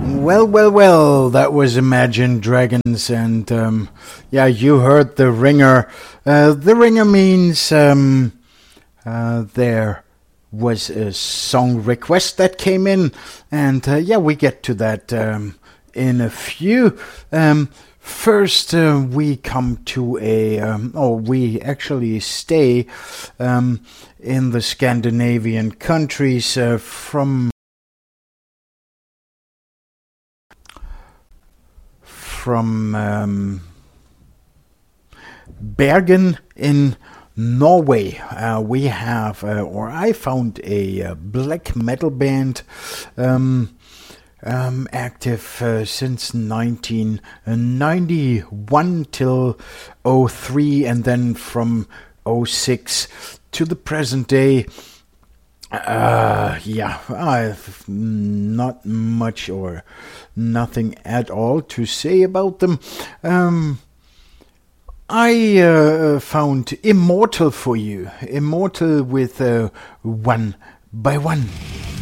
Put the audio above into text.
Well, that was Imagine Dragons, and yeah, you heard The Ringer. The Ringer means there was a song request that came in, and yeah, we get to that in a few. First, we come to we actually stay in the Scandinavian countries from Bergen in Norway. We have, or I found a black metal band active since 1991 till '03, and then from '06 to the present day. Yeah, I've not much or nothing at all to say about them. I found Immortal for you. Immortal with One by One.